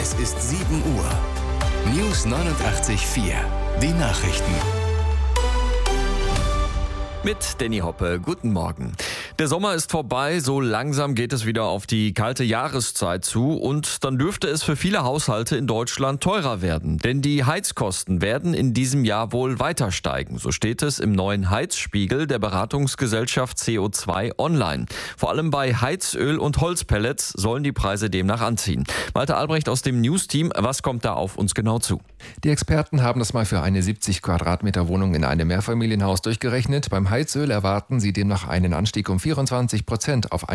Es ist 7 Uhr. News 89.4. Die Nachrichten. Mit Danny Hoppe, guten Morgen. Der Sommer ist vorbei, so langsam geht es wieder auf die kalte Jahreszeit zu und dann dürfte es für viele Haushalte in Deutschland teurer werden. Denn die Heizkosten werden in diesem Jahr wohl weiter steigen. So steht es im neuen Heizspiegel der Beratungsgesellschaft CO2 Online. Vor allem bei Heizöl und Holzpellets sollen die Preise demnach anziehen. Malte Albrecht aus dem News-Team, was kommt da auf uns genau zu? Die Experten haben das mal für eine 70 Quadratmeter Wohnung in einem Mehrfamilienhaus durchgerechnet. Beim Heizöl erwarten sie demnach einen Anstieg um 24% auf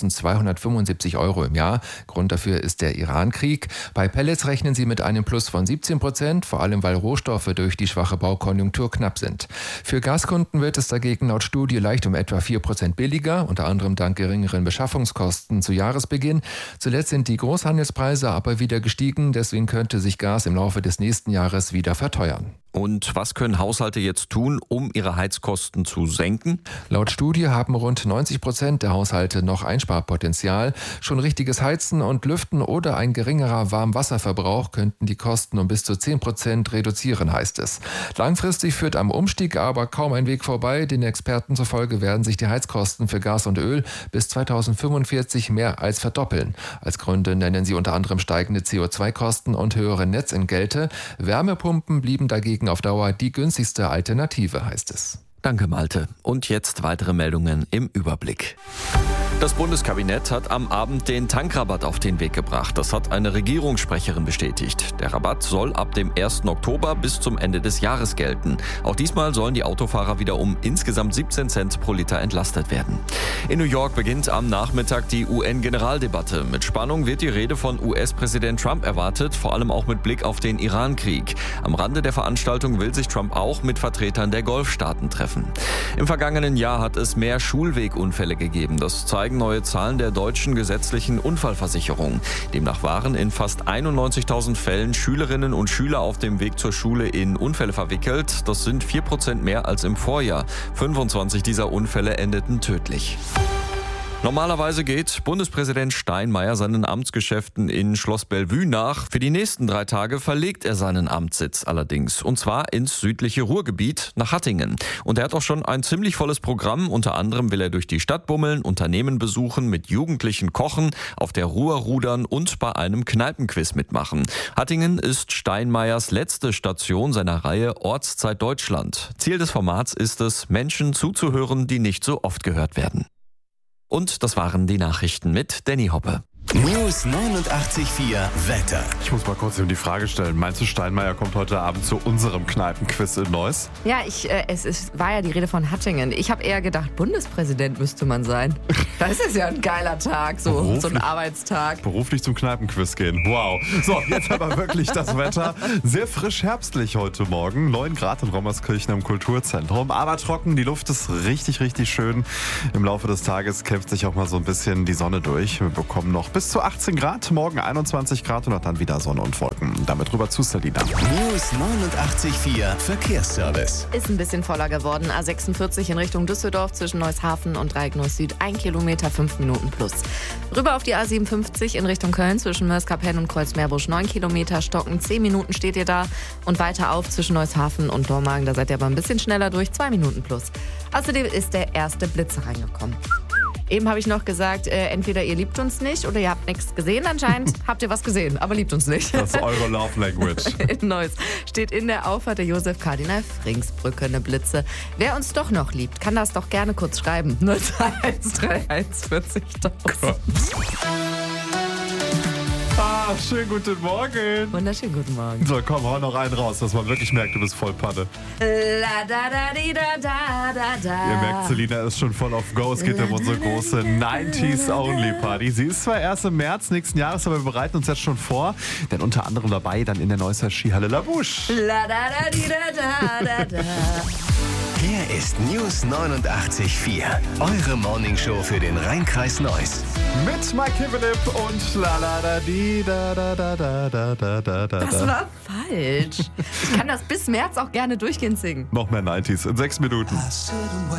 1.275 € im Jahr. Grund dafür ist der Iran-Krieg. Bei Pellets rechnen sie mit einem Plus von 17%, vor allem weil Rohstoffe durch die schwache Baukonjunktur knapp sind. Für Gaskunden wird es dagegen laut Studie leicht um etwa 4% billiger, unter anderem dank geringeren Beschaffungskosten zu Jahresbeginn. Zuletzt sind die Großhandelspreise aber wieder gestiegen, deswegen könnte sich Gas im Laufe des nächsten Jahres wieder verteuern. Und was können Haushalte jetzt tun, um ihre Heizkosten zu senken? Laut Studie haben rund 90% der Haushalte noch Einsparpotenzial. Schon richtiges Heizen und Lüften oder ein geringerer Warmwasserverbrauch könnten die Kosten um bis zu 10% reduzieren, heißt es. Langfristig führt am Umstieg aber kaum ein Weg vorbei. Den Experten zufolge werden sich die Heizkosten für Gas und Öl bis 2045 mehr als verdoppeln. Als Gründe nennen sie unter anderem steigende CO2-Kosten und höhere Netzentgelte. Wärmepumpen blieben dagegen auf Dauer die günstigste Alternative, heißt es. Danke, Malte. Und jetzt weitere Meldungen im Überblick. Das Bundeskabinett hat am Abend den Tankrabatt auf den Weg gebracht. Das hat eine Regierungssprecherin bestätigt. Der Rabatt soll ab dem 1. Oktober bis zum Ende des Jahres gelten. Auch diesmal sollen die Autofahrer wieder um insgesamt 17 Cent pro Liter entlastet werden. In New York beginnt am Nachmittag die UN-Generaldebatte. Mit Spannung wird die Rede von US-Präsident Trump erwartet, vor allem auch mit Blick auf den Iran-Krieg. Am Rande der Veranstaltung will sich Trump auch mit Vertretern der Golfstaaten treffen. Im vergangenen Jahr hat es mehr Schulwegunfälle gegeben. Das zeigen neue Zahlen der deutschen gesetzlichen Unfallversicherung. Demnach waren in fast 91.000 Fällen Schülerinnen und Schüler auf dem Weg zur Schule in Unfälle verwickelt. Das sind 4% mehr als im Vorjahr. 25 dieser Unfälle endeten tödlich. Normalerweise geht Bundespräsident Steinmeier seinen Amtsgeschäften in Schloss Bellevue nach. Für die nächsten 3 Tage verlegt er seinen Amtssitz allerdings. Und zwar ins südliche Ruhrgebiet nach Hattingen. Und er hat auch schon ein ziemlich volles Programm. Unter anderem will er durch die Stadt bummeln, Unternehmen besuchen, mit Jugendlichen kochen, auf der Ruhr rudern und bei einem Kneipenquiz mitmachen. Hattingen ist Steinmeiers letzte Station seiner Reihe Ortszeit Deutschland. Ziel des Formats ist es, Menschen zuzuhören, die nicht so oft gehört werden. Und das waren die Nachrichten mit Danny Hoppe. News 89.4 Wetter. Ich muss mal kurz die Frage stellen. Meinst du, Steinmeier kommt heute Abend zu unserem Kneipenquiz in Neuss? Ja, es war ja die Rede von Hattingen. Ich habe eher gedacht, Bundespräsident müsste man sein. Das ist ja ein geiler Tag, so ein Arbeitstag. Beruflich zum Kneipenquiz gehen. Wow. So, jetzt aber wirklich das Wetter. Sehr frisch herbstlich heute Morgen. 9 Grad in Rommerskirchen im Kulturzentrum. Aber trocken, die Luft ist richtig, richtig schön. Im Laufe des Tages kämpft sich auch mal so ein bisschen die Sonne durch. Wir bekommen noch bis zu 18 Grad, morgen 21 Grad und dann wieder Sonne und Wolken. Damit rüber zu Selina. News 89.4 Verkehrsservice. Ist ein bisschen voller geworden. A46 in Richtung Düsseldorf zwischen Neuss-Hafen und Reikneuss Süd 1 Kilometer, 5 Minuten plus. Rüber auf die A57 in Richtung Köln zwischen Mörs-Kapellen und Kreuzmeerbusch 9 Kilometer, Stocken 10 Minuten steht ihr da. Und weiter auf zwischen Neuss-Hafen und Dormagen, da seid ihr aber ein bisschen schneller durch, 2 Minuten plus. Außerdem ist der erste Blitzer reingekommen. Eben habe ich noch gesagt, entweder ihr liebt uns nicht oder ihr habt nichts gesehen. Anscheinend habt ihr was gesehen, aber liebt uns nicht. Das ist eure Love Language. In Neuss steht in der Auffahrt der Josef-Kardinal-Frings-Brücke eine Blitze. Wer uns doch noch liebt, kann das doch gerne kurz schreiben. 02131 40.000. Schönen guten Morgen. Wunderschönen guten Morgen. So, komm, hau noch einen raus, dass man wirklich merkt, du bist voll Panne. La da da di da da da da. Ihr merkt, Selina ist schon voll auf Go. Es geht um unsere große 90s-Only-Party. Sie ist zwar erst im März nächsten Jahres, aber wir bereiten uns jetzt schon vor. Denn unter anderem dabei dann in der Neusser Skihalle La Bouche. La da da di da da da da. Hier ist News 89.4, eure Morningshow für den Rheinkreis Neuss. Mit Mike Hivelip und la la da di da da da da da da da. Das war falsch. Ich kann das bis März auch gerne durchgehend singen. Noch mehr 90s in 6 Minuten.